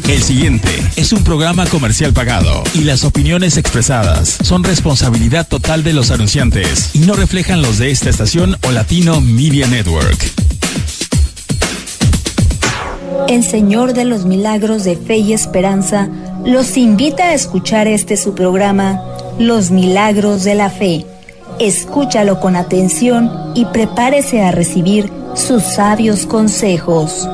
El siguiente es un programa comercial pagado y las opiniones expresadas son responsabilidad total de los anunciantes y no reflejan los de esta estación o Latino Media Network. El Señor de los Milagros de Fe y Esperanza los invita a escuchar su programa, Los Milagros de la Fe. Escúchalo con atención y prepárese a recibir sus sabios consejos.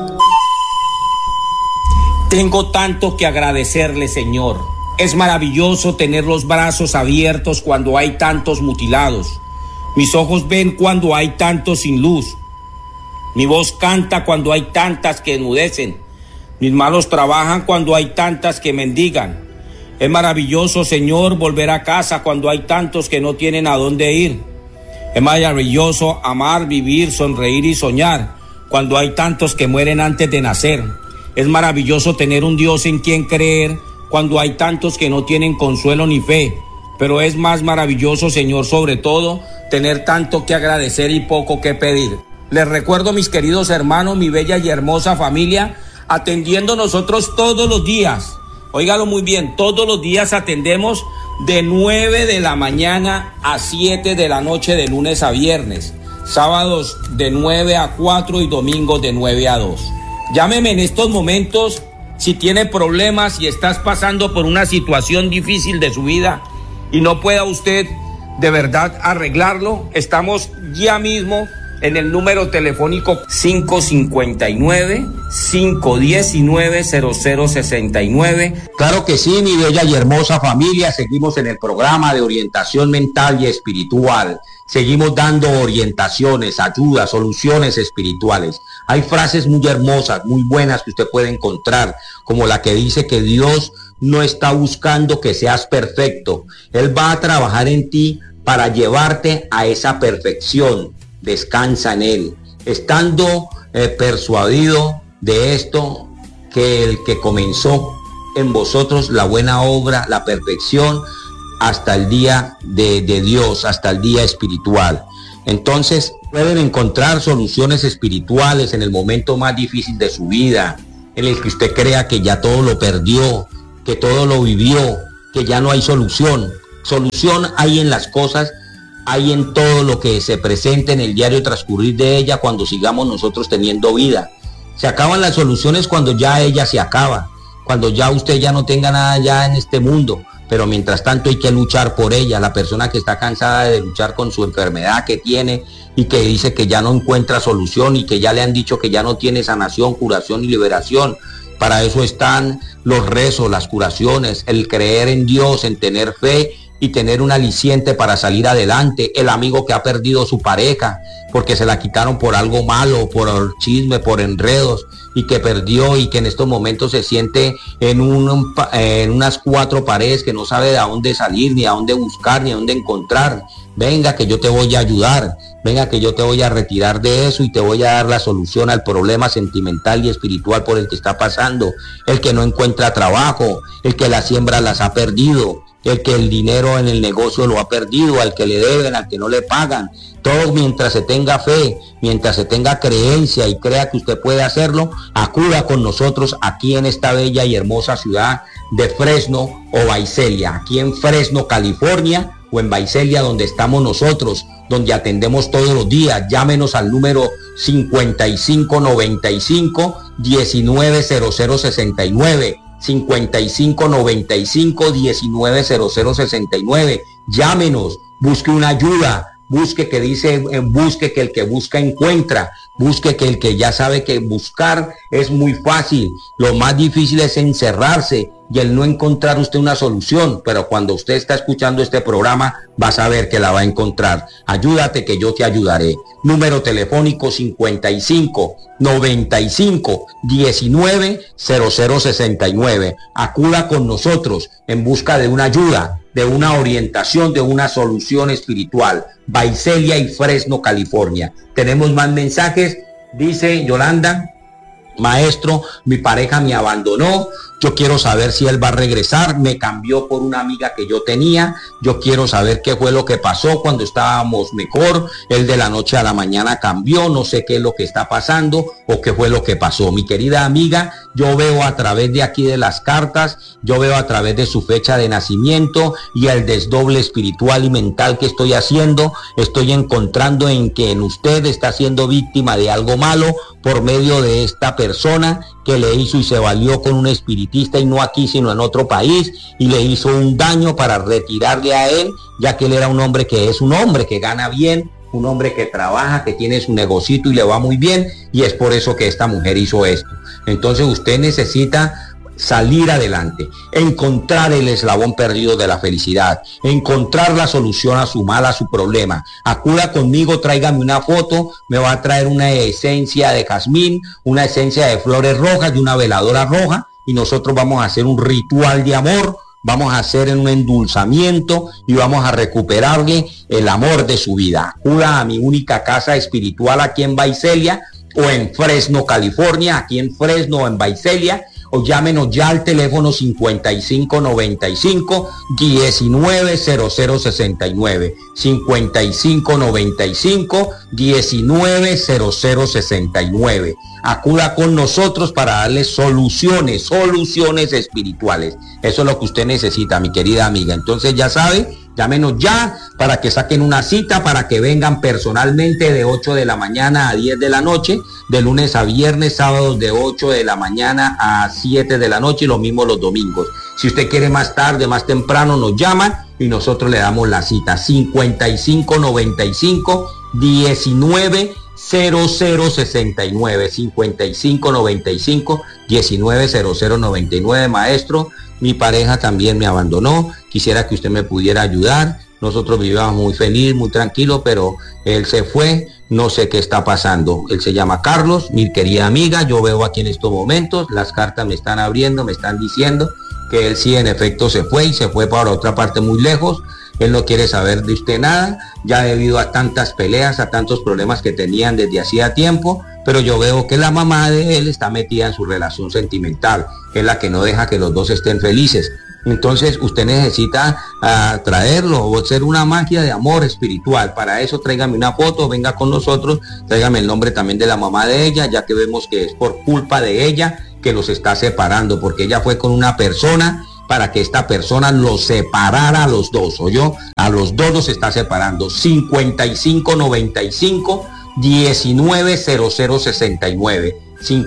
Tengo tanto que agradecerle, Señor. Es maravilloso tener los brazos abiertos cuando hay tantos mutilados. Mis ojos ven cuando hay tantos sin luz. Mi voz canta cuando hay tantas que enmudecen. Mis manos trabajan cuando hay tantas que mendigan. Es maravilloso, Señor, volver a casa cuando hay tantos que no tienen a dónde ir. Es maravilloso amar, vivir, sonreír y soñar cuando hay tantos que mueren antes de nacer. Es maravilloso tener un Dios en quien creer cuando hay tantos que no tienen consuelo ni fe. Pero es más maravilloso, Señor, sobre todo, tener tanto que agradecer y poco que pedir. Les recuerdo, mis queridos hermanos, mi bella y hermosa familia, atendiendo nosotros todos los días. Óigalo muy bien, todos los días atendemos de 9 de la mañana a 7 de la noche de lunes a viernes. Sábados de 9 a 4 y domingos de 9 a 2. Llámeme en estos momentos si tiene problemas, si estás pasando por una situación difícil de su vida y no pueda usted de verdad arreglarlo. Estamos ya mismo en el número telefónico 559-519-0069. Claro que sí, mi bella y hermosa familia, seguimos en el programa de orientación mental y espiritual. Seguimos dando orientaciones, ayudas, soluciones espirituales. Hay frases muy hermosas, muy buenas que usted puede encontrar, como la que dice que Dios no está buscando que seas perfecto. Él va a trabajar en ti para llevarte a esa perfección. Descansa en Él, estando persuadido de esto, que el que comenzó en vosotros la buena obra, la perfección, hasta el día de Dios, hasta el día espiritual. Entonces pueden encontrar soluciones espirituales en el momento más difícil de su vida, en el que usted crea que ya todo lo perdió, que todo lo vivió, que ya no hay solución. Solución hay en las cosas, hay en todo lo que se presente en el diario transcurrir de ella cuando sigamos nosotros teniendo vida. Se acaban las soluciones cuando ya ella se acaba, cuando ya usted ya no tenga nada ya en este mundo. Pero mientras tanto hay que luchar por ella. La persona que está cansada de luchar con su enfermedad que tiene y que dice que ya no encuentra solución y que ya le han dicho que ya no tiene sanación, curación y liberación. Para eso están los rezos, las curaciones, el creer en Dios, en tener fe y tener un aliciente para salir adelante. El amigo que ha perdido su pareja porque se la quitaron por algo malo, por chisme, por enredos, y que perdió y que en estos momentos se siente en unas cuatro paredes que no sabe de dónde salir, ni a dónde buscar, ni a dónde encontrar. Venga que yo te voy a ayudar, venga que yo te voy a retirar de eso y te voy a dar la solución al problema sentimental y espiritual por el que está pasando. El que no encuentra trabajo, el que las siembras las ha perdido, el que el dinero en el negocio lo ha perdido, al que le deben, al que no le pagan. Todo mientras se tenga fe, mientras se tenga creencia y crea que usted puede hacerlo, acuda con nosotros aquí en esta bella y hermosa ciudad de Fresno o Visalia, aquí en Fresno, California, o en Visalia, donde estamos nosotros, donde atendemos todos los días. Llámenos al número 5595-190069, 5595-190069. Llámenos, busque una ayuda. Busque que el que busca encuentra, busque que el que ya sabe que buscar es muy fácil. Lo más difícil es encerrarse y el no encontrar usted una solución, pero cuando usted está escuchando este programa va a saber que la va a encontrar. Ayúdate que yo te ayudaré. Número telefónico 55-95-19-0069. Acuda con nosotros en busca de una ayuda, de una orientación, de una solución espiritual. Visalia y Fresno, California. Tenemos más mensajes. Dice Yolanda: maestro, mi pareja me abandonó, yo quiero saber si él va a regresar, me cambió por una amiga que yo tenía, yo quiero saber qué fue lo que pasó cuando estábamos mejor, él de la noche a la mañana cambió, no sé qué es lo que está pasando o qué fue lo que pasó. Mi querida amiga, yo veo a través de aquí de las cartas, yo veo a través de su fecha de nacimiento y el desdoble espiritual y mental que estoy haciendo, estoy encontrando en que en usted está siendo víctima de algo malo por medio de esta persona que le hizo y se valió con un espiritista, y no aquí sino en otro país, y le hizo un daño para retirarle a él, ya que él era un hombre que es un hombre que gana bien, un hombre que trabaja, que tiene su negocito y le va muy bien, y es por eso que esta mujer hizo esto. Entonces usted necesita salir adelante, encontrar el eslabón perdido de la felicidad, encontrar la solución a su mal, a su problema. Acuda conmigo, tráigame una foto, me va a traer una esencia de jazmín, una esencia de flores rojas y una veladora roja, y nosotros vamos a hacer un ritual de amor, vamos a hacer un endulzamiento y vamos a recuperarle el amor de su vida. Acuda a mi única casa espiritual aquí en Visalia o en Fresno, California, aquí en Fresno o en Visalia, o llámenos ya al teléfono 5595-190069, 5595-190069. Acuda con nosotros para darle soluciones espirituales. Eso es lo que usted necesita, mi querida amiga. Entonces ya sabe, llámenos ya para que saquen una cita, para que vengan personalmente de 8 de la mañana a 10 de la noche, de lunes a viernes, sábados de 8 de la mañana a 7 de la noche y lo mismo los domingos. Si usted quiere más tarde, más temprano, nos llama y nosotros le damos la cita. 5595-190069, 5595-190099. Maestro, mi pareja también me abandonó, quisiera que usted me pudiera ayudar. Nosotros vivíamos muy feliz, muy tranquilo, pero él se fue, no sé qué está pasando. Él se llama Carlos, mi querida amiga. Yo veo aquí en estos momentos, las cartas me están abriendo, me están diciendo que él sí en efecto se fue, y se fue para otra parte muy lejos. Él no quiere saber de usted nada, ya debido a tantas peleas, a tantos problemas que tenían desde hacía tiempo, pero yo veo que la mamá de él está metida en su relación sentimental, es la que no deja que los dos estén felices. Entonces usted necesita traerlo o hacer una magia de amor espiritual. Para eso tráigame una foto, venga con nosotros, tráigame el nombre también de la mamá de ella, ya que vemos que es por culpa de ella que los está separando, porque ella fue con una persona para que esta persona los separara a los dos, ¿oyó? A los dos los está separando. 5595-190069,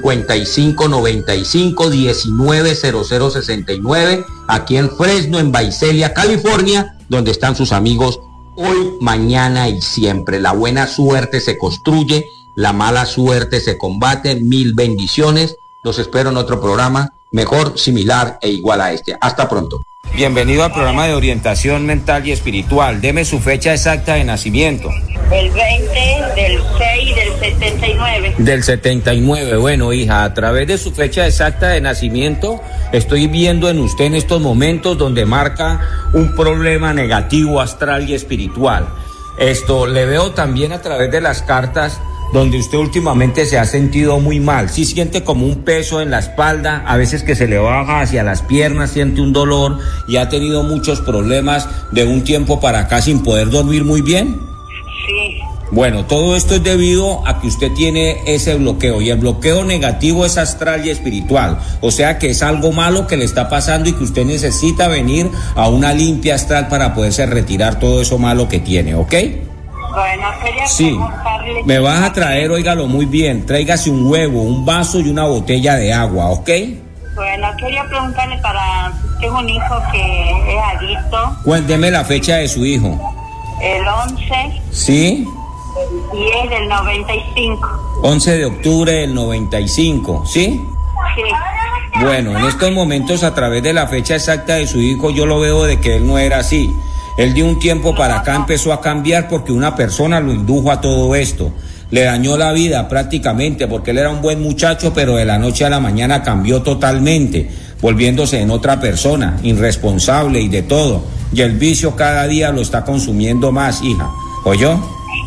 5595-190069, aquí en Fresno, en Visalia, California, donde están sus amigos hoy, mañana y siempre. La buena suerte se construye, la mala suerte se combate. Mil bendiciones. Los espero en otro programa mejor, similar e igual a este. Hasta pronto. Bienvenido al programa de orientación mental y espiritual. Deme su fecha exacta de nacimiento. El 20 del 6 del 79. Del 79, bueno, hija, a través de su fecha exacta de nacimiento, estoy viendo en usted en estos momentos donde marca un problema negativo astral y espiritual. Esto le veo también a través de las cartas, donde usted últimamente se ha sentido muy mal. Sí siente como un peso en la espalda, a veces que se le baja hacia las piernas, siente un dolor y ha tenido muchos problemas de un tiempo para acá sin poder dormir muy bien. Sí. Bueno, todo esto es debido a que usted tiene ese bloqueo, y el bloqueo negativo es astral y espiritual, o sea que es algo malo que le está pasando y que usted necesita venir a una limpia astral para poderse retirar todo eso malo que tiene, ¿ok? Bueno, quería preguntarle... Me vas a traer, óigalo muy bien, tráigase un huevo, un vaso y una botella de agua, ¿ok? Bueno, quería preguntarle tengo un hijo que es adicto. Cuénteme la fecha de su hijo. El 11. ¿Sí? Y es del 95. 11 de octubre del 95, ¿sí? Sí. Bueno, en estos momentos, a través de la fecha exacta de su hijo, yo lo veo de que él no era así. Él de un tiempo para acá empezó a cambiar porque una persona lo indujo a todo esto. Le dañó la vida prácticamente porque él era un buen muchacho, pero de la noche a la mañana cambió totalmente, volviéndose en otra persona, irresponsable y de todo. Y el vicio cada día lo está consumiendo más, hija. ¿Oyó?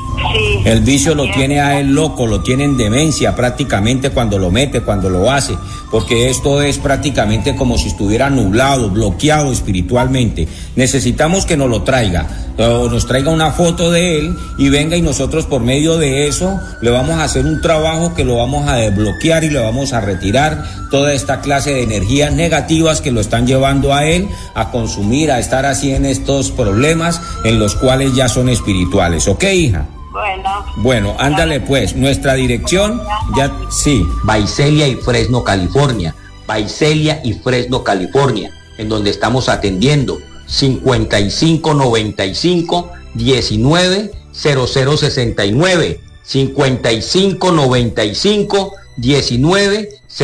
Sí. El vicio lo tiene a él loco, lo tiene en demencia prácticamente cuando lo mete, cuando lo hace, porque esto es prácticamente como si estuviera nublado, bloqueado espiritualmente. Necesitamos que nos lo traiga, o nos traiga una foto de él y venga, y nosotros por medio de eso le vamos a hacer un trabajo que lo vamos a desbloquear y le vamos a retirar toda esta clase de energías negativas que lo están llevando a él a consumir, a estar así en estos problemas en los cuales ya son espirituales. ¿Ok, hija? Bueno, ándale pues, nuestra dirección, ya, sí. Visalia y Fresno, California. Visalia y Fresno, California, en donde estamos atendiendo 5595 19 0069. 5595 19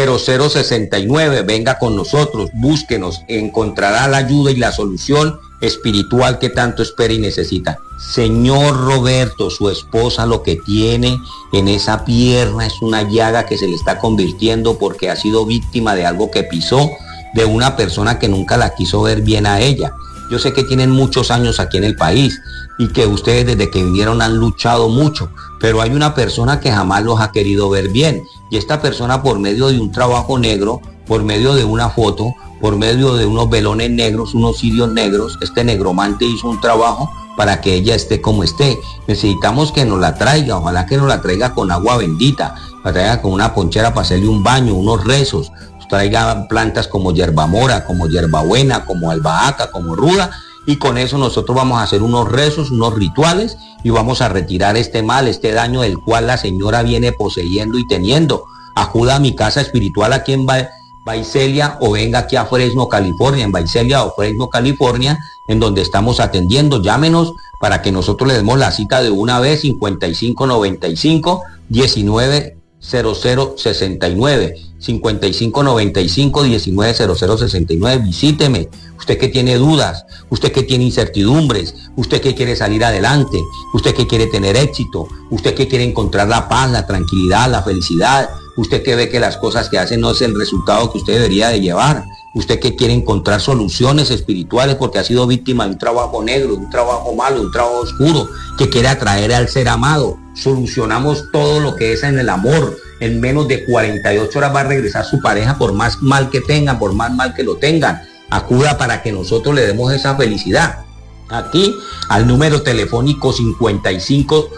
0069. Venga con nosotros, búsquenos, encontrará la ayuda y la solución espiritual que tanto espera y necesita. Señor Roberto, su esposa lo que tiene en esa pierna es una llaga que se le está convirtiendo porque ha sido víctima de algo que pisó de una persona que nunca la quiso ver bien a ella. Yo sé que tienen muchos años aquí en el país y que ustedes desde que vinieron han luchado mucho, pero hay una persona que jamás los ha querido ver bien, y esta persona, por medio de un trabajo negro, por medio de una foto, por medio de unos velones negros, unos cirios negros, este negromante hizo un trabajo para que ella esté como esté. Necesitamos que nos la traiga, ojalá que nos la traiga con agua bendita, la traiga con una ponchera para hacerle un baño, unos rezos, traiga plantas como hierbamora, como hierbabuena, como albahaca, como ruda, y con eso nosotros vamos a hacer unos rezos, unos rituales, y vamos a retirar este mal, este daño del cual la señora viene poseyendo y teniendo. Acuda a mi casa espiritual aquí en Visalia, o venga aquí a Fresno, California, en Visalia o Fresno, California, en donde estamos atendiendo. Llámenos para que nosotros le demos la cita de una vez, 5595 19 0069. 5595 19 0069. Visíteme, usted que tiene dudas, usted que tiene incertidumbres, usted que quiere salir adelante, usted que quiere tener éxito, usted que quiere encontrar la paz, la tranquilidad, la felicidad, usted que ve que las cosas que hace no es el resultado que usted debería de llevar, usted que quiere encontrar soluciones espirituales porque ha sido víctima de un trabajo negro, de un trabajo malo, de un trabajo oscuro, que quiere atraer al ser amado. Solucionamos todo lo que es en el amor. En menos de 48 horas va a regresar su pareja, por más mal que tengan, por más mal que lo tengan. Acuda para que nosotros le demos esa felicidad. Aquí al número telefónico 55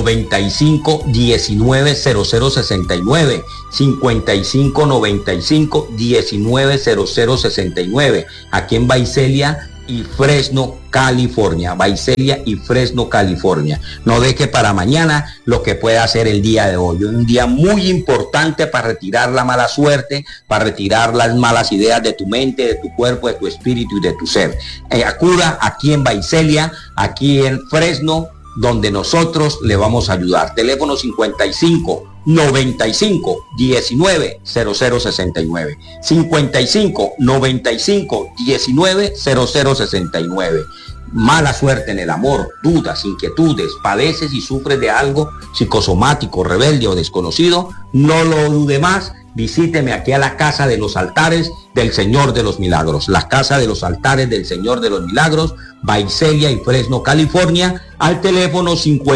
95 19 0069. 55 95 19 0069. Aquí en Visalia y Fresno, California. Visalia y Fresno, California. No deje para mañana lo que pueda hacer el día de hoy. Un día muy importante para retirar la mala suerte, para retirar las malas ideas de tu mente, de tu cuerpo, de tu espíritu y de tu ser. Acuda aquí en Visalia, aquí en Fresno, donde nosotros le vamos a ayudar. Teléfono 55 95 19 0069. 55 95 19 0069. Mala suerte en el amor, dudas, inquietudes, padeces y sufres de algo psicosomático, rebelde o desconocido, no lo dude más. Visíteme aquí a la Casa de los Altares del Señor de los Milagros. La Casa de los Altares del Señor de los Milagros, Visalia y Fresno, California, al teléfono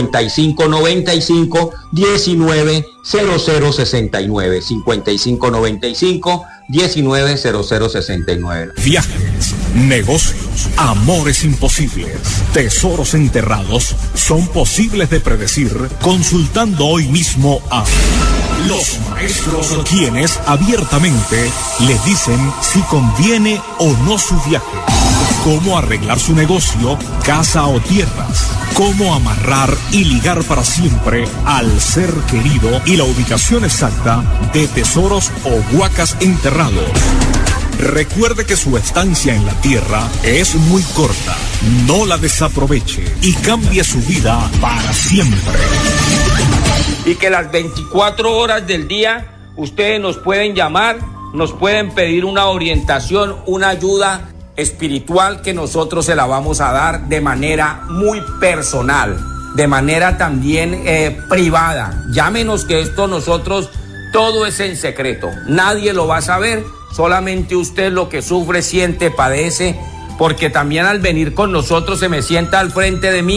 5595 19 0069. 5595 19 0069. Viajes, negocios, amores imposibles, tesoros enterrados son posibles de predecir consultando hoy mismo a los maestros, quienes abiertamente les dicen si conviene o no su viaje, cómo arreglar su negocio, casa o tierras, cómo amarrar y ligar para siempre al ser querido y la ubicación exacta de tesoros o huacas enterrados. Recuerde que su estancia en la tierra es muy corta. No la desaproveche y cambie su vida para siempre. Y que las 24 horas del día ustedes nos pueden llamar, nos pueden pedir una orientación, una ayuda espiritual que nosotros se la vamos a dar de manera muy personal, de manera también privada. Llámenos, que esto nosotros, todo es en secreto, nadie lo va a saber, solamente usted lo que sufre, siente, padece, porque también al venir con nosotros se me sienta al frente de mí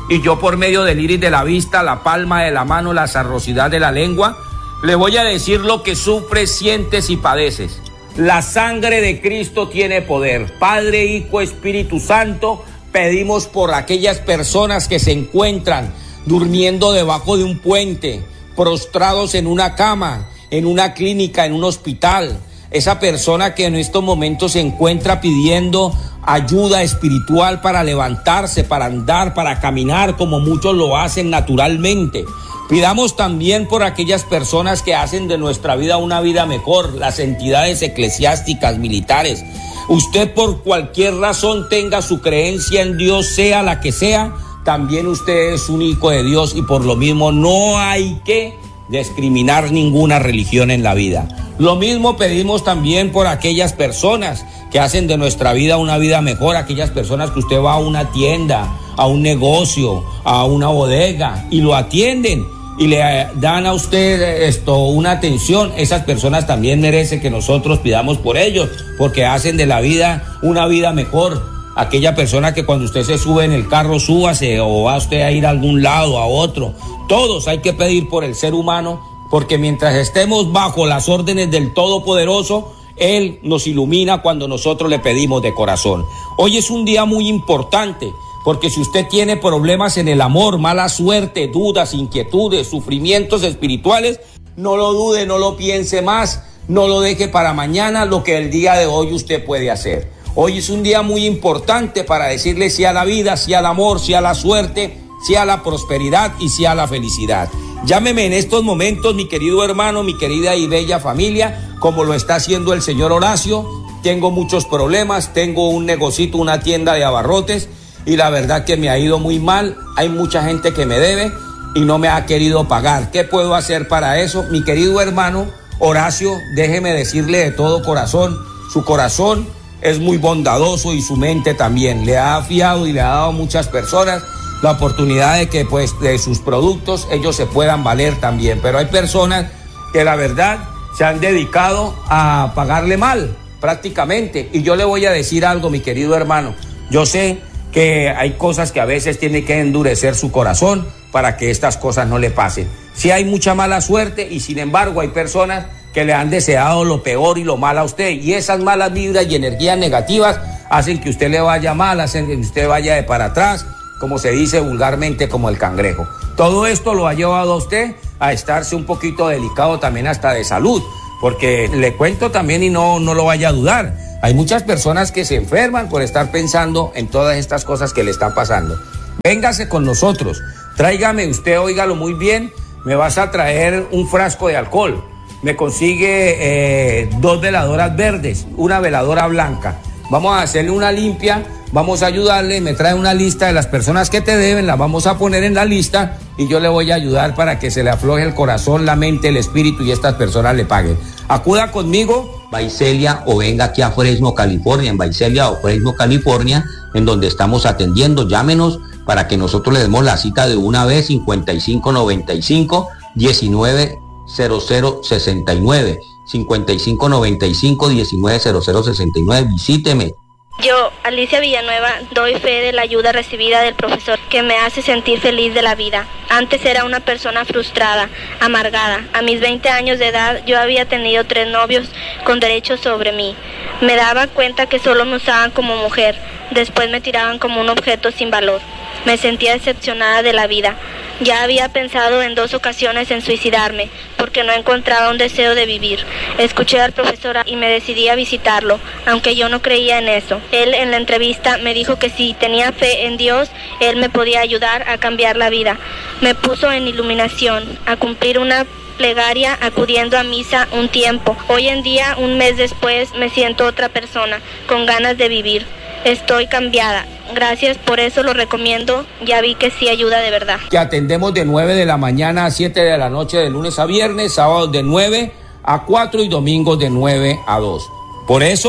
y yo por medio del iris de la vista, la palma de la mano, la sarrosidad de la lengua, le voy a decir lo que sufres, sientes y padeces. La sangre de Cristo tiene poder. Padre, Hijo, Espíritu Santo, pedimos por aquellas personas que se encuentran durmiendo debajo de un puente, prostrados en una cama, en una clínica, en un hospital. Esa persona que en estos momentos se encuentra pidiendo ayuda espiritual para levantarse, para andar, para caminar, como muchos lo hacen naturalmente. Pidamos también por aquellas personas que hacen de nuestra vida una vida mejor, las entidades eclesiásticas, militares. Usted por cualquier razón tenga su creencia en Dios, sea la que sea, también usted es un hijo de Dios y por lo mismo no hay que discriminar ninguna religión en la vida. Lo mismo pedimos también por aquellas personas que hacen de nuestra vida una vida mejor, aquellas personas que usted va a una tienda, a un negocio, a una bodega y lo atienden y le dan a usted una atención. Esas personas también merecen que nosotros pidamos por ellos, porque hacen de la vida una vida mejor. Aquella persona que cuando usted se sube en el carro, súbase, o va usted a ir a algún lado, a otro. Todos hay que pedir por el ser humano, porque mientras estemos bajo las órdenes del Todopoderoso, Él nos ilumina cuando nosotros le pedimos de corazón. Hoy es un día muy importante, porque si usted tiene problemas en el amor, mala suerte, dudas, inquietudes, sufrimientos espirituales, no lo dude, no lo piense más, no lo deje para mañana lo que el día de hoy usted puede hacer. Hoy es un día muy importante para decirle sí a la vida, sí al amor, sí a la suerte, sí a la prosperidad y sí a la felicidad. Llámeme en estos momentos, mi querido hermano, mi querida y bella familia, como lo está haciendo el señor Horacio. Tengo muchos problemas, tengo un negocito, una tienda de abarrotes y la verdad que me ha ido muy mal. Hay mucha gente que me debe y no me ha querido pagar. ¿Qué puedo hacer para eso? Mi querido hermano Horacio, déjeme decirle de todo corazón, su corazón es muy bondadoso y su mente también. Le ha fiado y le ha dado a muchas personas la oportunidad de que pues de sus productos ellos se puedan valer también. Pero hay personas que la verdad se han dedicado a pagarle mal prácticamente. Y yo le voy a decir algo, mi querido hermano. Yo sé que hay cosas que a veces tiene que endurecer su corazón para que estas cosas no le pasen. Sí hay mucha mala suerte y sin embargo hay personas que le han deseado lo peor y lo mal a usted, y esas malas vibras y energías negativas hacen que usted le vaya mal, hacen que usted vaya de para atrás, como se dice vulgarmente, como el cangrejo. Todo esto lo ha llevado a usted a estarse un poquito delicado también hasta de salud, porque le cuento también y no lo vaya a dudar, hay muchas personas que se enferman por estar pensando en todas estas cosas que le están pasando. Véngase con nosotros, tráigame usted, óigalo muy bien, me vas a traer un frasco de alcohol. Me consigue 2 veladoras verdes, una veladora blanca. Vamos a hacerle una limpia, vamos a ayudarle, me trae una lista de las personas que te deben, las vamos a poner en la lista y yo le voy a ayudar para que se le afloje el corazón, la mente, el espíritu y estas personas le paguen. Acuda conmigo. Visalia o venga aquí a Fresno, California, en Visalia o Fresno, California, en donde estamos atendiendo. Llámenos para que nosotros le demos la cita de una vez, 5595 19 0069 5595 190069. Visíteme. Yo, Alicia Villanueva, doy fe de la ayuda recibida del profesor que me hace sentir feliz de la vida. Antes era una persona frustrada, amargada. A mis 20 años de edad yo había tenido 3 novios con derechos sobre mí. Me daba cuenta que solo me usaban como mujer. Después me tiraban como un objeto sin valor. Me sentía decepcionada de la vida. Ya había pensado en 2 ocasiones en suicidarme, porque no encontraba un deseo de vivir. Escuché al profesor y me decidí a visitarlo, aunque yo no creía en eso. Él en la entrevista me dijo que si tenía fe en Dios, Él me podía ayudar a cambiar la vida. Me puso en iluminación, a cumplir una plegaria, acudiendo a misa un tiempo. Hoy en día, un mes después, me siento otra persona, con ganas de vivir. Estoy cambiada. Gracias, por eso lo recomiendo. Ya vi que sí ayuda de verdad. Que atendemos de 9 de la mañana a 7 de la noche, de lunes a viernes, sábados de 9 a 4 y domingos de 9 a 2. Por eso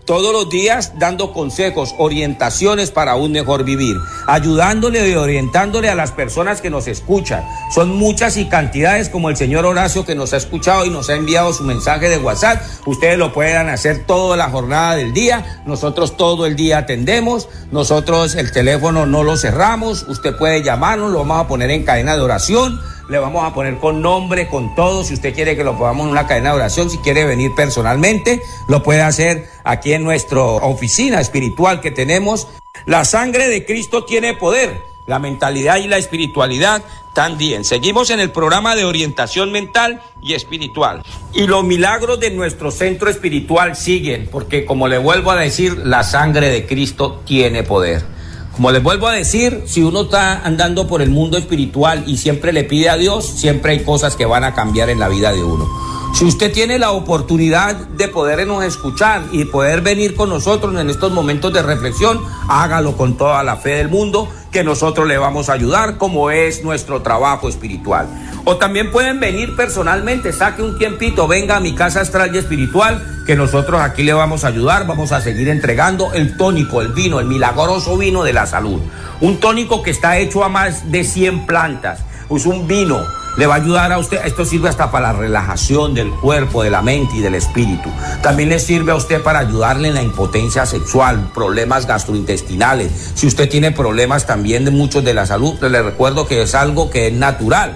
todos los días dando consejos, orientaciones para un mejor vivir, ayudándole y orientándole a las personas que nos escuchan. Son muchas y cantidades, como el señor Horacio, que nos ha escuchado y nos ha enviado su mensaje de WhatsApp. Ustedes lo pueden hacer toda la jornada del día. Nosotros todo el día atendemos. Nosotros el teléfono no lo cerramos. Usted puede llamarnos, lo vamos a poner en cadena de oración. Le vamos a poner con nombre, con todo. Si usted quiere que lo pongamos en una cadena de oración, si quiere venir personalmente, lo puede hacer aquí en nuestra oficina espiritual que tenemos. La sangre de Cristo tiene poder. La mentalidad y la espiritualidad también. Seguimos en el programa de orientación mental y espiritual. Y los milagros de nuestro centro espiritual siguen, porque como le vuelvo a decir, la sangre de Cristo tiene poder. Como les vuelvo a decir, si uno está andando por el mundo espiritual y siempre le pide a Dios, siempre hay cosas que van a cambiar en la vida de uno. Si usted tiene la oportunidad de podernos escuchar y poder venir con nosotros en estos momentos de reflexión, hágalo con toda la fe del mundo, que nosotros le vamos a ayudar, como es nuestro trabajo espiritual. O también pueden venir personalmente, saque un tiempito, venga a mi casa astral y espiritual, que nosotros aquí le vamos a ayudar. Vamos a seguir entregando el tónico, el vino, el milagroso vino de la salud. Un tónico que está hecho a más de 100 plantas. Es un vino. Le va a ayudar a usted, esto sirve hasta para la relajación del cuerpo, de la mente y del espíritu. También le sirve a usted para ayudarle en la impotencia sexual, problemas gastrointestinales. Si usted tiene problemas también de muchos de la salud, le recuerdo que es algo que es natural,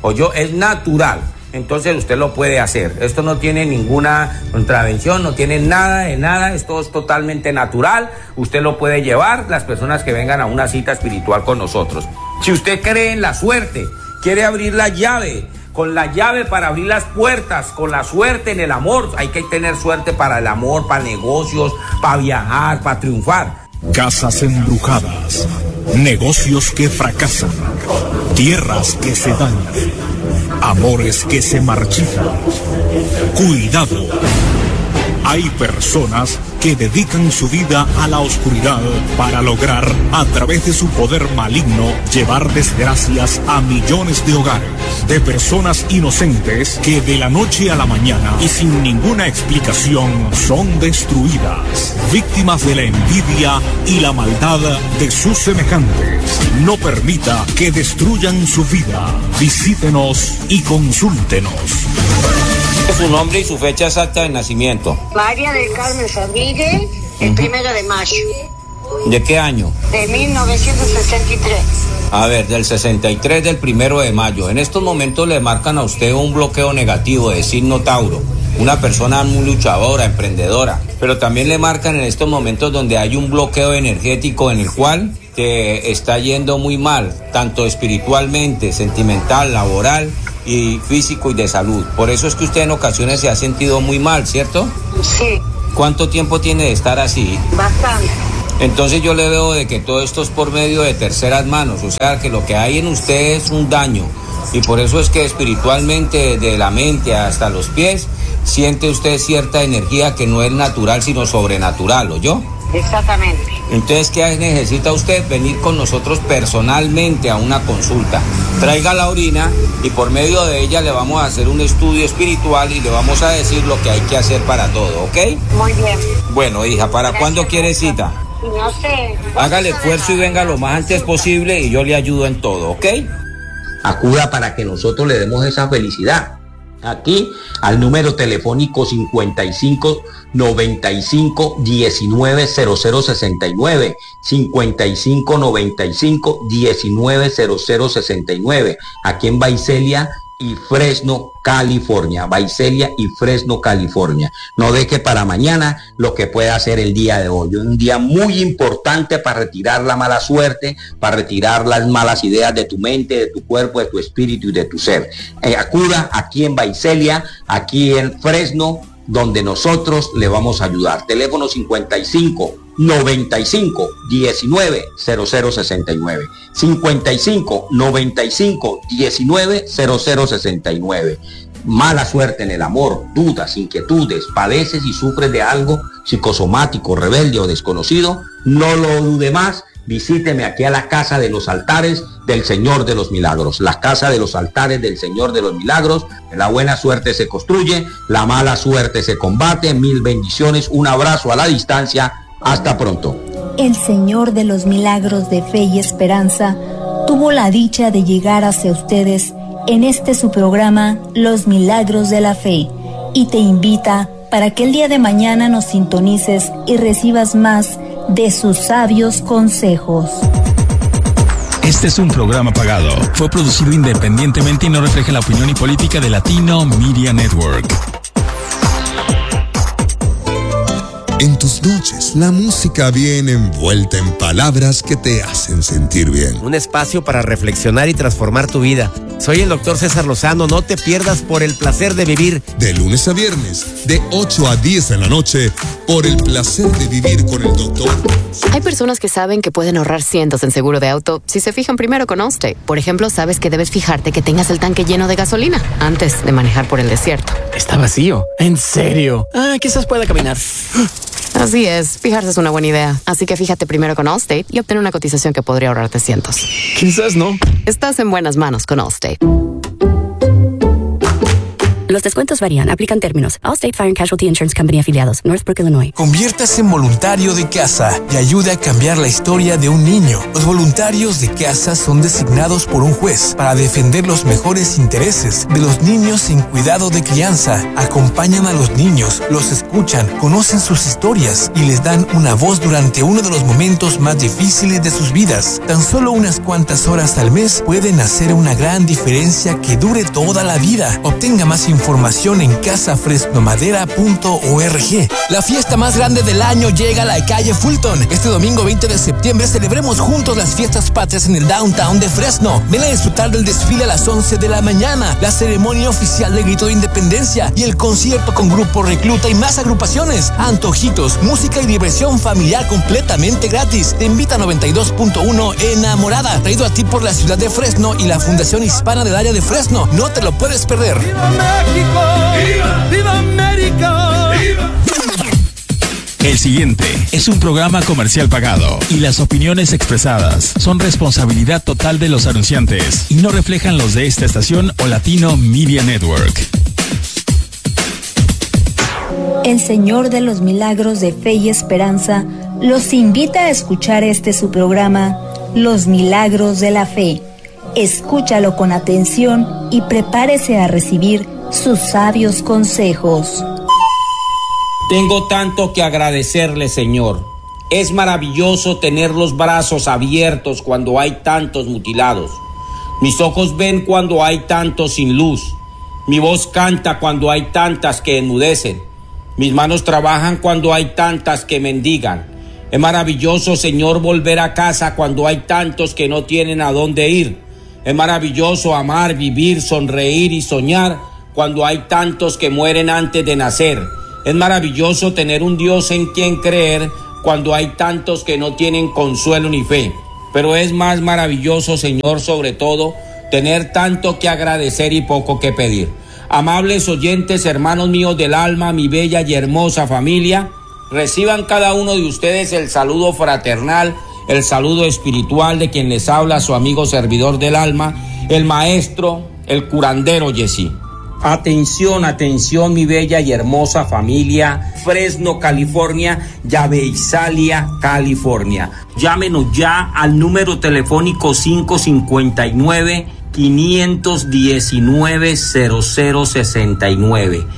es natural. Entonces usted lo puede hacer. Esto no tiene ninguna contravención, no tiene nada de nada, esto es totalmente natural. Usted lo puede llevar, las personas que vengan a una cita espiritual con nosotros. Si usted cree en la suerte, quiere abrir la llave, con la llave para abrir las puertas, con la suerte en el amor. Hay que tener suerte para el amor, para negocios, para viajar, para triunfar. Casas embrujadas, negocios que fracasan, tierras que se dañan, amores que se marchitan. Cuidado. Hay personas que dedican su vida a la oscuridad para lograr, a través de su poder maligno, llevar desgracias a millones de hogares, de personas inocentes que de la noche a la mañana y sin ninguna explicación son destruidas, víctimas de la envidia y la maldad de sus semejantes. No permita que destruyan su vida. Visítenos y consúltenos. Su nombre y su fecha exacta de nacimiento. María del Carmen Rodríguez, el 1 de mayo. ¿De qué año? De 1963. A ver, del 63, del 1 de mayo. En estos momentos le marcan a usted un bloqueo negativo de signo Tauro. Una persona muy luchadora, emprendedora. Pero también le marcan en estos momentos donde hay un bloqueo energético en el cual te está yendo muy mal, tanto espiritualmente, sentimental, laboral y físico y de salud. Por eso es que usted en ocasiones se ha sentido muy mal, ¿cierto? Sí. ¿Cuánto tiempo tiene de estar así? Bastante. Entonces yo le veo de que todo esto es por medio de terceras manos, o sea que lo que hay en usted es un daño, y por eso es que espiritualmente, de la mente hasta los pies, siente usted cierta energía que no es natural sino sobrenatural, ¿oyó? Exactamente. Entonces, ¿qué necesita usted? Venir con nosotros personalmente a una consulta. Traiga la orina y por medio de ella le vamos a hacer un estudio espiritual y le vamos a decir lo que hay que hacer para todo, ¿ok? Muy bien. Bueno, hija, ¿para cuándo quiere cita? No sé. Hágale esfuerzo y venga lo más antes posible y yo le ayudo en todo, ¿ok? Acuda para que nosotros le demos esa felicidad. Aquí al número telefónico 55 95 19 0069, 55 95 19 0069, aquí en Visalia y Fresno, California. Visalia y Fresno, California. No deje para mañana lo que puede hacer el día de hoy. Un día muy importante para retirar la mala suerte, para retirar las malas ideas de tu mente, de tu cuerpo, de tu espíritu y de tu ser. Acuda aquí en Visalia, aquí en Fresno, donde nosotros le vamos a ayudar. Teléfono 55 95 19 0069, 55 95 19 0069. Mala suerte en el amor, dudas, inquietudes, padeces y sufres de algo psicosomático, rebelde o desconocido, no lo dude más visíteme aquí a la Casa de los Altares del Señor de los Milagros. La Casa de los Altares del Señor de los Milagros. La buena suerte se construye, la mala suerte se combate. Mil bendiciones, un abrazo a la distancia. Hasta pronto. El Señor de los Milagros de Fe y Esperanza tuvo la dicha de llegar hacia ustedes en este su programa Los Milagros de la Fe, y te invita para que el día de mañana nos sintonices y recibas más de sus sabios consejos. Este es un programa pagado. Fue producido independientemente y no refleja la opinión y política de Latino Media Network. En tus noches, la música viene envuelta en palabras que te hacen sentir bien. Un espacio para reflexionar y transformar tu vida. Soy el Dr. César Lozano. No te pierdas Por el Placer de Vivir. De lunes a viernes, de 8 a 10 de la noche, Por el Placer de Vivir con el Dr. Hay personas que saben que pueden ahorrar cientos en seguro de auto si se fijan primero con Allstate. Por ejemplo, sabes que debes fijarte que tengas el tanque lleno de gasolina antes de manejar por el desierto. Está vacío. ¿En serio? Quizás pueda caminar. Así es, fijarse es una buena idea. Así que fíjate primero con Allstate y obtén una cotización que podría ahorrarte cientos. Quizás no. Estás en buenas manos con Allstate. Los descuentos varían, aplican términos. Allstate Fire and Casualty Insurance Company afiliados, Northbrook, Illinois. Conviértase en voluntario de casa y ayude a cambiar la historia de un niño. Los voluntarios de casa son designados por un juez para defender los mejores intereses de los niños en cuidado de crianza. Acompañan a los niños, los escuchan, conocen sus historias y les dan una voz durante uno de los momentos más difíciles de sus vidas. Tan solo unas cuantas horas al mes pueden hacer una gran diferencia que dure toda la vida. Obtenga más información en casafresnomadera.org. La fiesta más grande del año llega a la calle Fulton. Este domingo 20 de septiembre celebremos juntos las fiestas patrias en el downtown de Fresno. Ven a disfrutar del desfile a las 11 de la mañana, la ceremonia oficial de Grito de Independencia y el concierto con Grupo Recluta y más agrupaciones, antojitos, música y diversión familiar completamente gratis. Te invita a 92.1 Enamorada, traído a ti por la ciudad de Fresno y la Fundación Hispana del área de Fresno. No te lo puedes perder. ¡Viva! ¡Viva América! ¡Viva! El siguiente es un programa comercial pagado y las opiniones expresadas son responsabilidad total de los anunciantes y no reflejan los de esta estación o Latino Media Network. El Señor de los Milagros de Fe y Esperanza los invita a escuchar este su programa, Los Milagros de la Fe. Escúchalo con atención y prepárese a recibir sus sabios consejos. Tengo tanto que agradecerle, Señor. Es maravilloso tener los brazos abiertos cuando hay tantos mutilados. Mis ojos ven cuando hay tantos sin luz. Mi voz canta cuando hay tantas que enmudecen. Mis manos trabajan cuando hay tantas que mendigan. Es maravilloso, Señor, volver a casa cuando hay tantos que no tienen a dónde ir. Es maravilloso amar, vivir, sonreír y soñar cuando hay tantos que mueren antes de nacer. Es maravilloso tener un Dios en quien creer cuando hay tantos que no tienen consuelo ni fe. Pero es más maravilloso, Señor, sobre todo, tener tanto que agradecer y poco que pedir. Amables oyentes, hermanos míos del alma, mi bella y hermosa familia, reciban cada uno de ustedes el saludo fraternal, el saludo espiritual de quien les habla, su amigo servidor del alma, el maestro, el curandero Yesí. Atención, atención, mi bella y hermosa familia, Fresno, California, Yaveisalia, California. Llámenos ya al número telefónico 559-519-0069.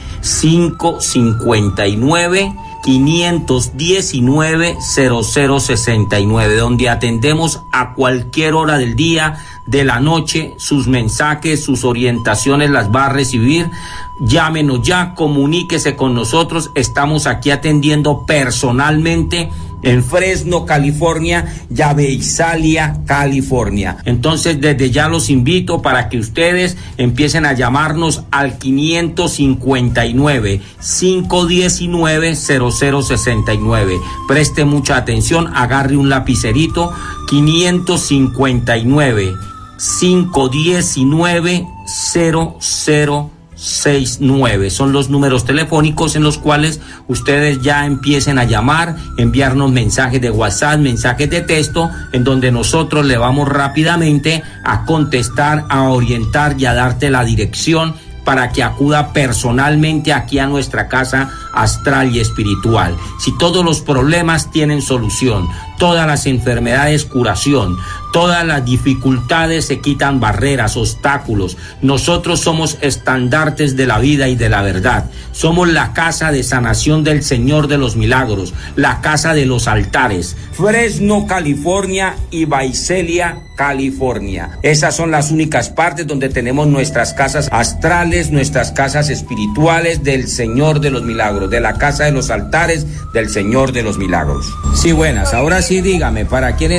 559-519-0069, donde atendemos a cualquier hora del día, de la noche. Sus mensajes, sus orientaciones las va a recibir. Llámenos ya, comuníquese con nosotros. Estamos aquí atendiendo personalmente en Fresno, California, Yaveisalia, California. Entonces, desde ya los invito para que ustedes empiecen a llamarnos al 559-519-0069. Preste mucha atención, agarre un lapicerito. 559-519-0069. 69. Son los números telefónicos en los cuales ustedes ya empiecen a llamar, enviarnos mensajes de WhatsApp, mensajes de texto, en donde nosotros le vamos rápidamente a contestar, a orientar y a darte la dirección para que acuda personalmente aquí a nuestra casa astral y espiritual. Si todos los problemas tienen solución, todas las enfermedades curación, todas las dificultades se quitan barreras, obstáculos. Nosotros somos estandartes de la vida y de la verdad. Somos la casa de sanación del Señor de los Milagros, la casa de los altares. Fresno, California y Visalia, California. Esas son las únicas partes donde tenemos nuestras casas astrales, nuestras casas espirituales del Señor de los Milagros, de la casa de los altares del Señor de los Milagros. Sí, buenas. Ahora sí, dígame, ¿para quién es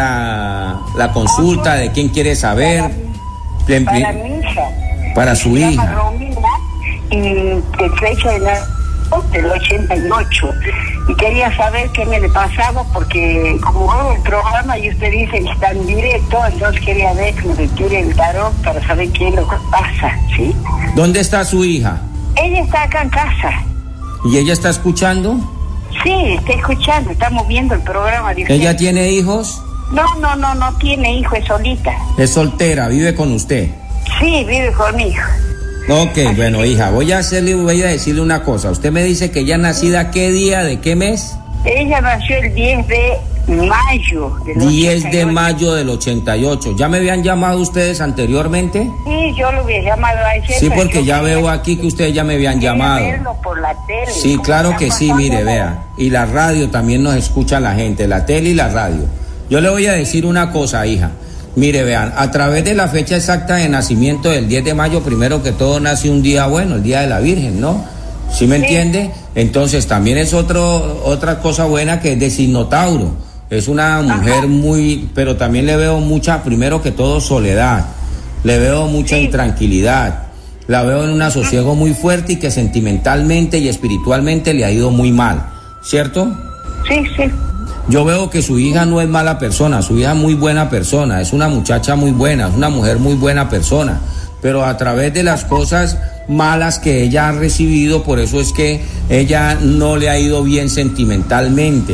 la consulta? ¿De quién quiere saber? Para mi hija. Para su hija. Romina, y de fecha del 88. Y quería saber qué me le pasaba, porque como veo el programa y usted dice que está en directo, entonces quería ver que me retire el tarot para saber qué es lo que pasa, ¿sí? ¿Dónde está su hija? Ella está acá en casa. ¿Y ella está escuchando? Sí, está escuchando, estamos viendo el programa de usted. ¿Ella tiene hijos? No tiene hijo, es solita. Es soltera, vive con usted. Sí, vive conmigo. Ok, bueno, hija, voy a decirle una cosa. Usted me dice que ella nacida ¿qué día, de qué mes? Ella nació el 10 de mayo del 10 88. de mayo del 88. ¿Ya me habían llamado ustedes anteriormente? Sí, yo lo había llamado ayer. Sí, porque ya veo aquí que ustedes ya me habían llamado. Verlo por la tele. Sí, claro que sí, mire, vea. Y la radio también nos escucha la gente, la tele y la radio. Yo le voy a decir una cosa, hija. Mire, vean, a través de la fecha exacta de nacimiento del 10 de mayo, primero que todo nace un día bueno, el Día de la Virgen, ¿no? ¿Sí me entiende? Entonces también es otra cosa buena, que es de signo Tauro. Es una mujer pero también le veo mucha, primero que todo, soledad. Le veo mucha intranquilidad. La veo en un asosiego muy fuerte y que sentimentalmente y espiritualmente le ha ido muy mal, ¿cierto? Sí. Yo veo que su hija no es mala persona, su hija es muy buena persona, es una muchacha muy buena, es una mujer muy buena persona, pero a través de las cosas malas que ella ha recibido, por eso es que ella no le ha ido bien sentimentalmente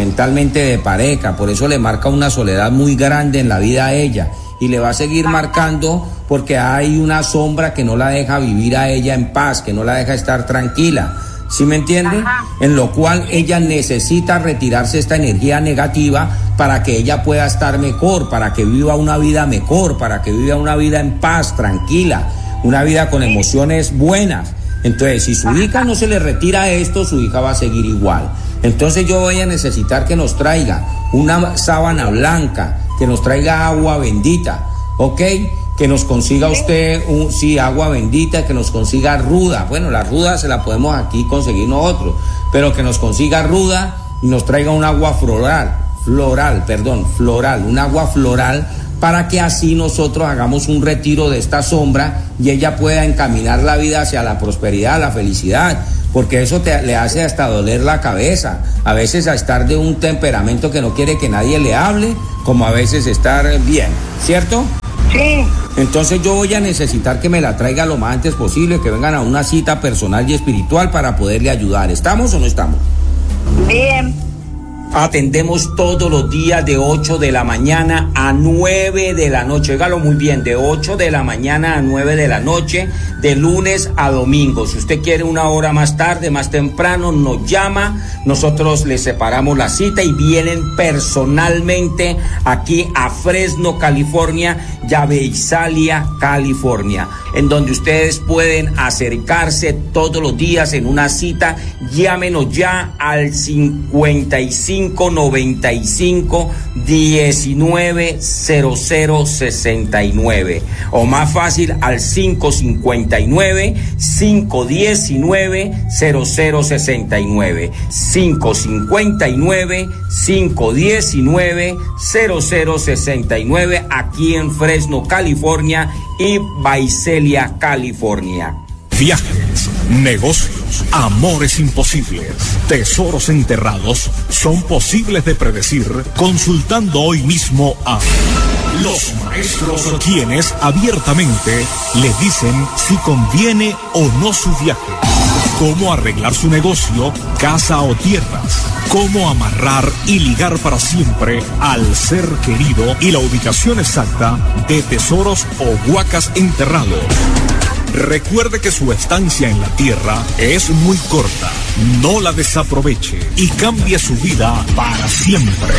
de pareja, por eso le marca una soledad muy grande en la vida a ella, y le va a seguir marcando porque hay una sombra que no la deja vivir a ella en paz, que no la deja estar tranquila. ¿Sí me entiende? En lo cual ella necesita retirarse esta energía negativa para que ella pueda estar mejor, para que viva una vida mejor, para que viva una vida en paz, tranquila, una vida con emociones buenas. Entonces, si su hija no se le retira esto, su hija va a seguir igual. Entonces yo voy a necesitar que nos traiga una sábana blanca, que nos traiga agua bendita, ¿ok? Que nos consiga usted agua bendita, que nos consiga ruda. Bueno, la ruda se la podemos aquí conseguir nosotros, pero que nos consiga ruda y nos traiga un agua floral, un agua floral, para que así nosotros hagamos un retiro de esta sombra y ella pueda encaminar la vida hacia la prosperidad, la felicidad, porque eso le hace hasta doler la cabeza, a veces a estar de un temperamento que no quiere que nadie le hable, como a veces estar bien, ¿cierto? Sí. Entonces yo voy a necesitar que me la traiga lo más antes posible, que vengan a una cita personal y espiritual para poderle ayudar. ¿Estamos o no estamos? Bien. Atendemos todos los días de 8 de la mañana a 9 de la noche. Óigalo muy bien, de 8 de la mañana a 9 de la noche, de lunes a domingo. Si usted quiere una hora más tarde, más temprano, nos llama. Nosotros le separamos la cita y vienen personalmente aquí a Fresno, California, y a Visalia, California, en donde ustedes pueden acercarse todos los días en una cita. Llámenos ya al 5595-190069 o más fácil al 559-519-0069 559-519-0069 aquí en Fresno, California y Visalia, California. Viajes, negocios, amores imposibles, tesoros enterrados son posibles de predecir consultando hoy mismo a los maestros, quienes abiertamente les dicen si conviene o no su viaje, cómo arreglar su negocio, casa o tierras, cómo amarrar y ligar para siempre al ser querido y la ubicación exacta de tesoros o huacas enterrados. Recuerde que su estancia en la tierra es muy corta. No la desaproveche y cambie su vida para siempre.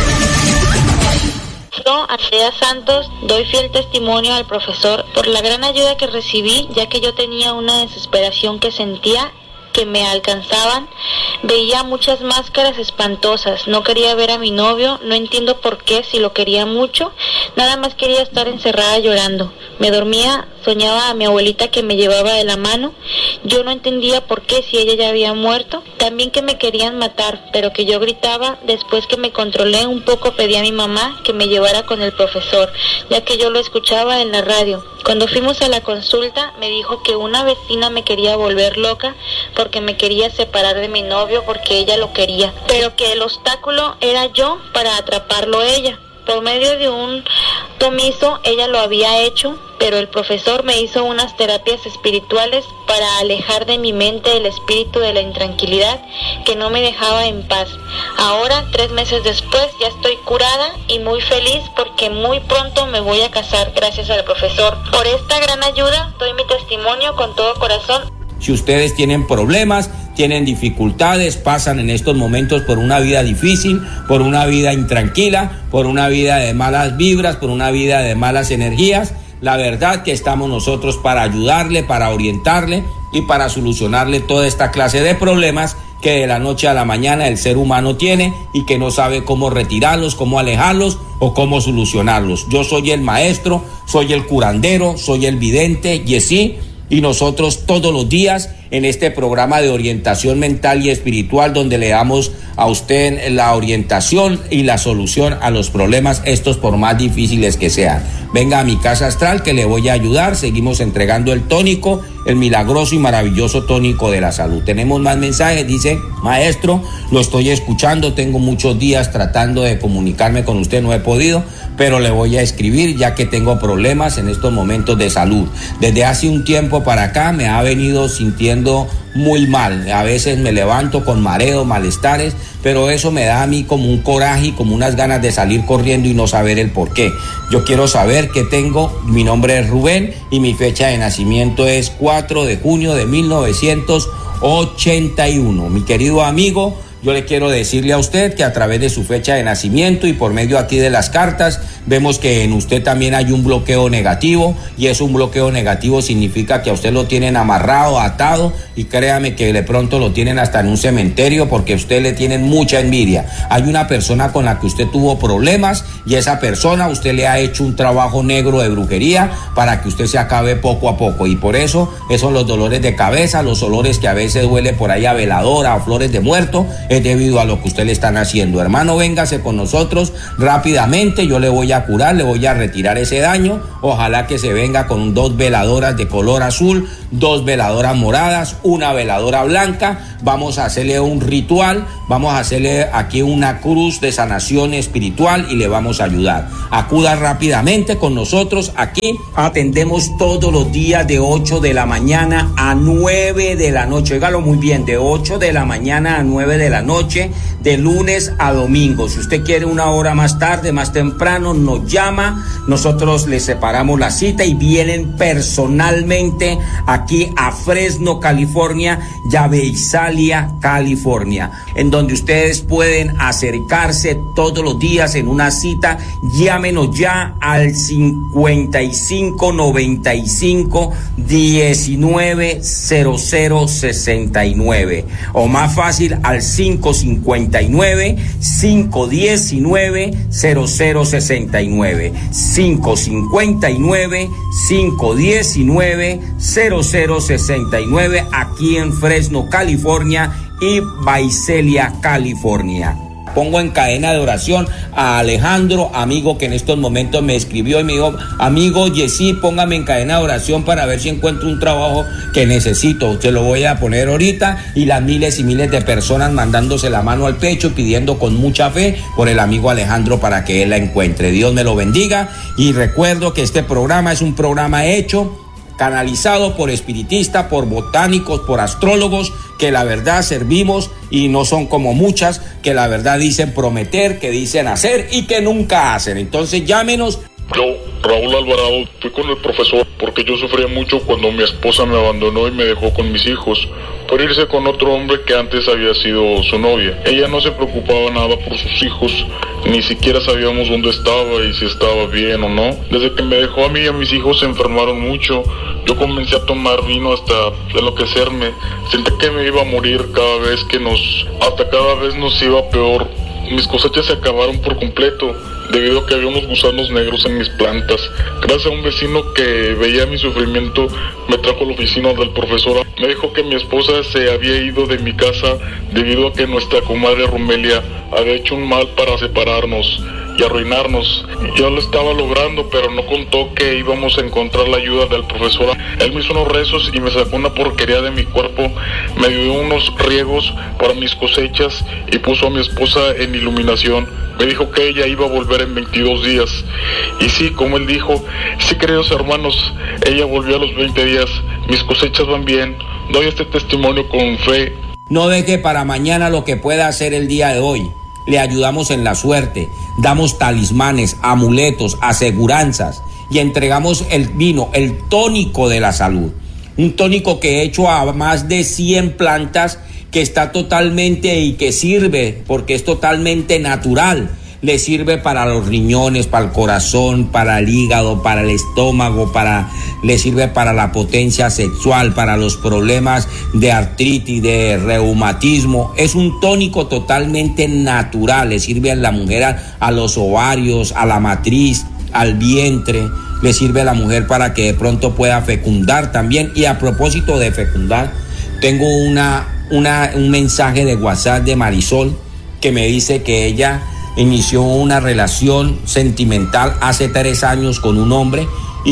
Yo, Andrea Santos, doy fiel testimonio al profesor por la gran ayuda que recibí, ya que yo tenía una desesperación que sentía que me alcanzaban. Veía muchas máscaras espantosas, no quería ver a mi novio, no entiendo por qué, si lo quería mucho, nada más quería estar encerrada llorando. Me dormía, soñaba a mi abuelita que me llevaba de la mano, yo no entendía por qué si ella ya había muerto, también que me querían matar, pero que yo gritaba. Después que me controlé un poco pedí a mi mamá que me llevara con el profesor, ya que yo lo escuchaba en la radio. Cuando fuimos a la consulta me dijo que una vecina me quería volver loca porque me quería separar de mi novio porque ella lo quería, pero que el obstáculo era yo para atraparlo ella. Por medio de un tomizo ella lo había hecho, pero el profesor me hizo unas terapias espirituales para alejar de mi mente el espíritu de la intranquilidad que no me dejaba en paz. Ahora, 3 meses después, ya estoy curada y muy feliz porque muy pronto me voy a casar gracias al profesor. Por esta gran ayuda doy mi testimonio con todo corazón. Si ustedes tienen problemas, tienen dificultades, pasan en estos momentos por una vida difícil, por una vida intranquila, por una vida de malas vibras, por una vida de malas energías, la verdad que estamos nosotros para ayudarle, para orientarle y para solucionarle toda esta clase de problemas que de la noche a la mañana el ser humano tiene y que no sabe cómo retirarlos, cómo alejarlos o cómo solucionarlos. Yo soy el maestro, soy el curandero, soy el vidente, Yesí, y nosotros todos los días en este programa de orientación mental y espiritual, donde le damos a usted la orientación y la solución a los problemas, estos por más difíciles que sean. Venga a mi casa astral que le voy a ayudar. Seguimos entregando el tónico, el milagroso y maravilloso tónico de la salud. Tenemos más mensajes. Dice: maestro, lo estoy escuchando, tengo muchos días tratando de comunicarme con usted, no he podido, pero le voy a escribir ya que tengo problemas en estos momentos de salud. Desde hace un tiempo para acá me ha venido sintiendo muy mal, a veces me levanto con mareo, malestares, pero eso me da a mí como un coraje y como unas ganas de salir corriendo y no saber el por qué. Yo quiero saber qué tengo. Mi nombre es Rubén y mi fecha de nacimiento es 4 de junio de 1981. Mi querido amigo, yo le quiero decirle a usted que a través de su fecha de nacimiento y por medio aquí de las cartas, vemos que en usted también hay un bloqueo negativo, y es un bloqueo negativo significa que a usted lo tienen amarrado, atado, y créame que de pronto lo tienen hasta en un cementerio porque a usted le tienen mucha envidia. Hay una persona con la que usted tuvo problemas y esa persona usted le ha hecho un trabajo negro de brujería para que usted se acabe poco a poco, y por eso esos los dolores de cabeza, los olores que a veces huele por ahí a veladora o flores de muerto, es debido a lo que usted le están haciendo. Hermano, véngase con nosotros rápidamente, yo le voy a curar, le voy a retirar ese daño. Ojalá que se venga con 2 veladoras de color azul, 2 veladoras moradas, 1 veladora blanca. Vamos a hacerle un ritual, vamos a hacerle aquí una cruz de sanación espiritual y le vamos a ayudar. Acuda rápidamente con nosotros. Aquí atendemos todos los días de 8 de la mañana a 9 de la noche. Óigalo muy bien, de 8 de la mañana a 9 de la noche, de lunes a domingo. Si usted quiere una hora más tarde, más temprano, nos llama. Nosotros le separamos la cita y vienen personalmente aquí a Fresno, California, y a Visalia, California, en donde ustedes pueden acercarse todos los días en una cita. Llámenos ya al 5595 190069 o más fácil al 559 519 0069 559 519 0069 aquí en Fresno, California y Visalia, California. Pongo en cadena de oración a Alejandro, amigo que en estos momentos me escribió y me dijo, amigo Yesí, póngame en cadena de oración para ver si encuentro un trabajo que necesito. Se lo voy a poner ahorita, y las miles y miles de personas mandándose la mano al pecho, pidiendo con mucha fe por el amigo Alejandro para que él la encuentre. Dios me lo bendiga, y recuerdo que este programa es un programa hecho, canalizado por espiritistas, por botánicos, por astrólogos, que la verdad servimos y no son como muchas que la verdad dicen prometer, que dicen hacer y que nunca hacen. Entonces llámenos. Yo, Raúl Alvarado, fui con el profesor porque yo sufría mucho cuando mi esposa me abandonó y me dejó con mis hijos por irse con otro hombre que antes había sido su novia. Ella no se preocupaba nada por sus hijos, ni siquiera sabíamos dónde estaba y si estaba bien o no. Desde que me dejó a mí y a mis hijos se enfermaron mucho. Yo comencé a tomar vino hasta enloquecerme. Sentí que me iba a morir hasta cada vez nos iba peor. Mis cosechas se acabaron por completo debido a que había unos gusanos negros en mis plantas. Gracias a un vecino que veía mi sufrimiento, me trajo a la oficina del profesor. Me dijo que mi esposa se había ido de mi casa debido a que nuestra comadre Romelia había hecho un mal para separarnos y arruinarnos. Yo lo estaba logrando, pero no contó que íbamos a encontrar la ayuda del profesor. Él me hizo unos rezos y me sacó una porquería de mi cuerpo, me dio unos riegos para mis cosechas y puso a mi esposa en iluminación. Me dijo que ella iba a volver en 22 días. Y sí, como él dijo, sí, queridos hermanos, ella volvió a los 20 días. Mis cosechas van bien. Doy este testimonio con fe. No deje para mañana lo que pueda hacer el día de hoy. Le ayudamos en la suerte, damos talismanes, amuletos, aseguranzas y entregamos el vino, el tónico de la salud. Un tónico que he hecho a más de 100 plantas, que está totalmente y que sirve porque es totalmente natural. Le sirve para los riñones, para el corazón, para el hígado, para el estómago, le sirve para la potencia sexual, para los problemas de artritis, de reumatismo. Es un tónico totalmente natural. Le sirve a la mujer a los ovarios, a la matriz, al vientre. Le sirve a la mujer para que de pronto pueda fecundar también. Y a propósito de fecundar, tengo un mensaje de WhatsApp de Marisol que me dice que ella inició una relación sentimental hace 3 años con un hombre,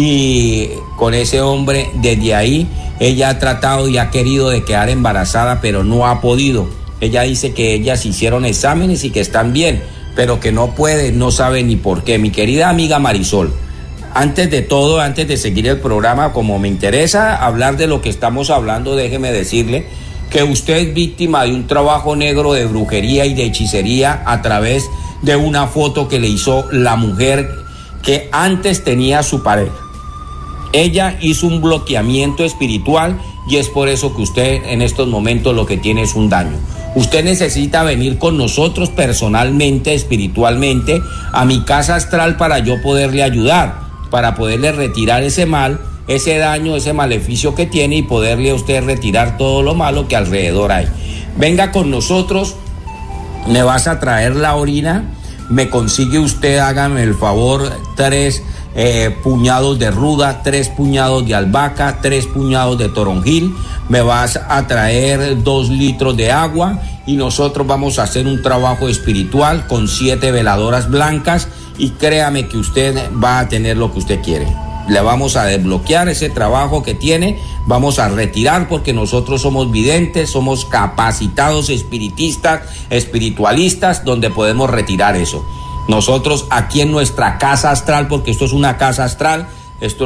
y con ese hombre desde ahí ella ha tratado y ha querido de quedar embarazada, pero no ha podido. Ella dice que ellas hicieron exámenes y que están bien, pero que no puede, no sabe ni por qué. Mi querida amiga Marisol, antes de todo, antes de seguir el programa, como me interesa hablar de lo que estamos hablando, déjeme decirle que usted es víctima de un trabajo negro de brujería y de hechicería a través de una foto que le hizo la mujer que antes tenía su pareja. Ella hizo un bloqueamiento espiritual y es por eso que usted en estos momentos lo que tiene es un daño. Usted necesita venir con nosotros personalmente, espiritualmente, a mi casa astral para yo poderle ayudar, para poderle retirar ese mal, ese daño, ese maleficio que tiene y poderle a usted retirar todo lo malo que alrededor hay. Venga con nosotros, me vas a traer la orina, me consigue usted, hágame el favor, 3 puñados de ruda, 3 puñados de albahaca, 3 puñados de toronjil, me vas a traer 2 litros de agua y nosotros vamos a hacer un trabajo espiritual con 7 veladoras blancas y créame que usted va a tener lo que usted quiere. Le vamos a desbloquear ese trabajo que tiene, vamos a retirar porque nosotros somos videntes, somos capacitados espiritistas, espiritualistas, donde podemos retirar eso. Nosotros aquí en nuestra casa astral, porque esto es una casa astral, esto